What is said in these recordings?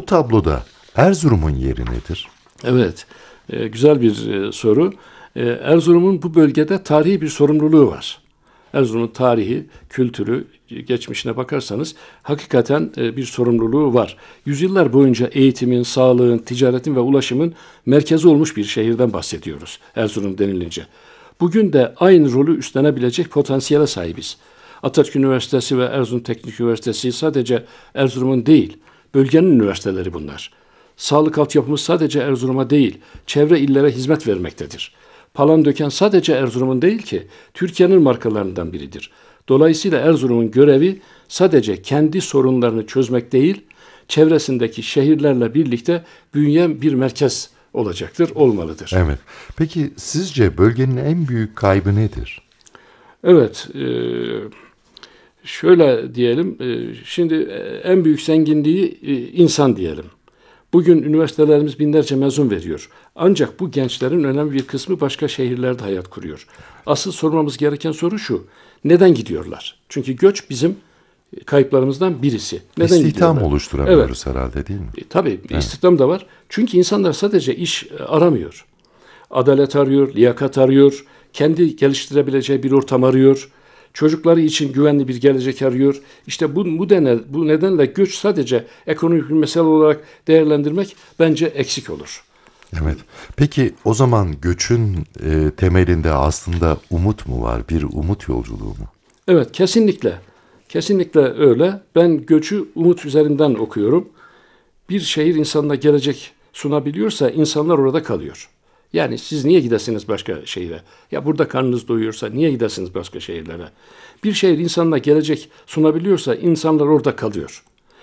tabloda Erzurum'un yeri nedir? Evet, güzel bir soru. Erzurum'un bu bölgede tarihi bir sorumluluğu var. Erzurum'un tarihi, kültürü, geçmişine bakarsanız hakikaten bir sorumluluğu var. Yüzyıllar boyunca eğitimin, sağlığın, ticaretin ve ulaşımın merkezi olmuş bir şehirden bahsediyoruz Erzurum denilince. Bugün de aynı rolü üstlenebilecek potansiyele sahibiz. Atatürk Üniversitesi ve Erzurum Teknik Üniversitesi sadece Erzurum'un değil, bölgenin üniversiteleri bunlar. Sağlık altyapımız sadece Erzurum'a değil, çevre illere hizmet vermektedir. Palandöken sadece Erzurum'un değil ki, Türkiye'nin markalarından biridir. Dolayısıyla Erzurum'un görevi sadece kendi sorunlarını çözmek değil, çevresindeki şehirlerle birlikte büyüyen bir merkez olacaktır, olmalıdır. Evet. Peki sizce bölgenin en büyük kaybı nedir? Evet, şöyle diyelim, şimdi en büyük zenginliği insan diyelim. Bugün üniversitelerimiz binlerce mezun veriyor. Ancak bu gençlerin önemli bir kısmı başka şehirlerde hayat kuruyor. Asıl sormamız gereken soru şu: neden gidiyorlar? Çünkü göç bizim kayıplarımızdan birisi. Neden İstihdam gidiyorlar? oluşturamıyoruz herhalde, değil mi? Tabii istihdam da var. Çünkü insanlar sadece iş aramıyor. Adalet arıyor, liyakat arıyor, kendi geliştirebileceği bir ortam arıyor. Çocukları için güvenli bir gelecek arıyor. İşte bu nedenle göç sadece ekonomik bir mesele olarak değerlendirmek bence eksik olur. Evet. Peki o zaman göçün temelinde aslında umut mu var? Bir umut yolculuğu mu? Evet, kesinlikle. Kesinlikle öyle. Ben göçü umut üzerinden okuyorum. Bir şehir insanına gelecek sunabiliyorsa insanlar orada kalıyor. Yani siz niye gidesiniz başka şehire? Ya burada karnınız doyuyorsa niye gidesiniz başka şehirlere? Bir şehir insanına gelecek sunabiliyorsa insanlar orada kalıyor.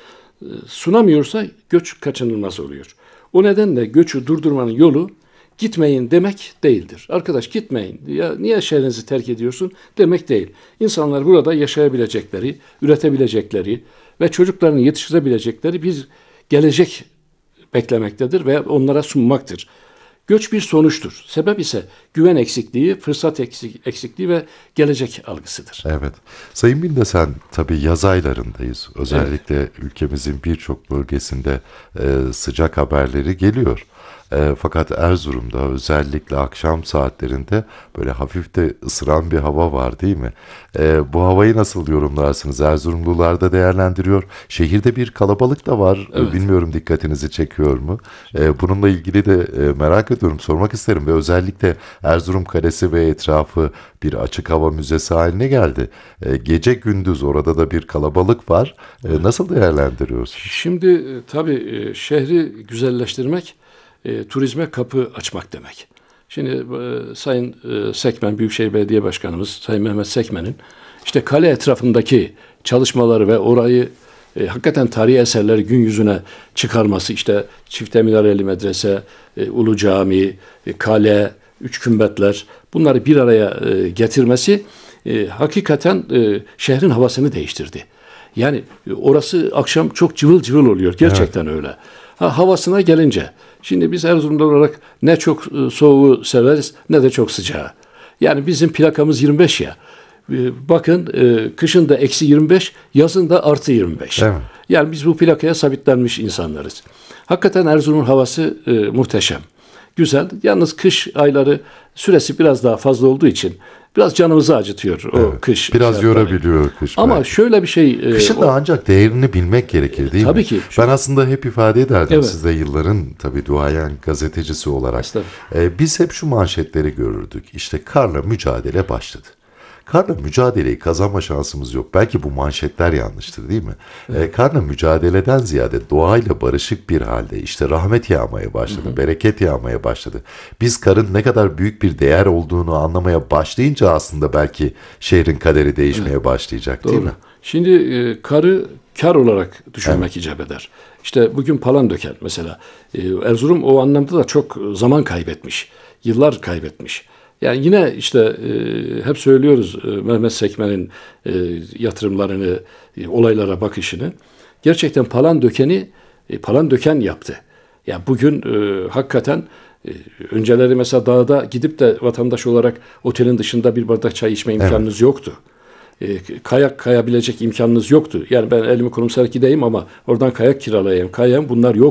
Sunamıyorsa göç kaçınılmaz oluyor. O nedenle göçü durdurmanın yolu gitmeyin demek değildir. Arkadaş gitmeyin, ya niye şehrinizi terk ediyorsun demek değil. İnsanlar burada yaşayabilecekleri, üretebilecekleri ve çocuklarını yetiştirebilecekleri bir gelecek beklemektedir ve onlara sunmaktır. Göç bir sonuçtur. Sebep ise güven eksikliği, fırsat eksikliği ve gelecek algısıdır. Evet. Sayın Bindesen, tabii yaz aylarındayız. Özellikle ülkemizin birçok bölgesinde sıcak haberleri geliyor. Fakat Erzurum'da özellikle akşam saatlerinde böyle hafif de ısıran bir hava var, değil mi? Bu havayı nasıl yorumlarsınız? Erzurumlular da değerlendiriyor. Şehirde bir kalabalık da var. Evet. Bilmiyorum dikkatinizi çekiyor mu? Bununla ilgili de merak ediyorum, sormak isterim. Ve özellikle Erzurum Kalesi ve etrafı bir açık hava müzesi haline geldi. Gece gündüz orada da bir kalabalık var. Nasıl değerlendiriyorsunuz? Şimdi tabii şehri güzelleştirmek turizme kapı açmak demek. Şimdi Sayın Sekmen, Büyükşehir Belediye Başkanımız Sayın Mehmet Sekmen'in işte kale etrafındaki çalışmaları ve orayı hakikaten tarihi eserleri gün yüzüne çıkarması, işte çifte minareli medrese, Ulu Cami, kale, üç kümbetler, bunları bir araya getirmesi hakikaten şehrin havasını değiştirdi. Yani orası akşam çok cıvıl cıvıl oluyor. Gerçekten evet. Öyle. Havasına gelince, şimdi biz Erzurum'da olarak ne çok soğuğu severiz ne de çok sıcağı. Yani bizim plakamız 25 ya. Bakın kışın da eksi 25, yazın da artı 25. Evet. Yani biz bu plakaya sabitlenmiş insanlarız. Hakikaten Erzurum'un havası muhteşem. Güzel. Yalnız kış ayları süresi biraz daha fazla olduğu için biraz canımızı acıtıyor o kış. Biraz yorabiliyor kış. Ama belki şöyle bir şey... Kışın da ancak değerini bilmek gerekir, değil tabii mi? Ki. Ben aslında hep ifade ederdim evet. Siz de yılların tabii duayen gazetecisi olarak. Biz hep şu manşetleri görürdük. İşte karla mücadele başladı. Karla mücadeleyi kazanma şansımız yok. Belki bu manşetler yanlıştır, değil mi? Evet. Karla mücadeleden ziyade doğayla barışık bir halde işte rahmet yağmaya başladı, bereket yağmaya başladı. Biz karın ne kadar büyük bir değer olduğunu anlamaya başlayınca aslında belki şehrin kaderi değişmeye başlayacak, değil mi? Şimdi karı kar olarak düşünmek icap eder. İşte bugün Palandöken mesela. Erzurum o anlamda da çok zaman kaybetmiş. Yıllar kaybetmiş. Yani yine işte hep söylüyoruz Mehmet Sekmen'in yatırımlarını, olaylara bakışını. Gerçekten Palandöken'i Palandöken yaptı. Yani bugün hakikaten önceleri mesela dağda gidip de vatandaş olarak otelin dışında bir bardak çay içme imkanınız yoktu. Kayak kayabilecek imkanınız yoktu. Yani ben elimi kolumu sarar gideyim ama oradan kayak kiralayayım, kayayım, bunlar yok.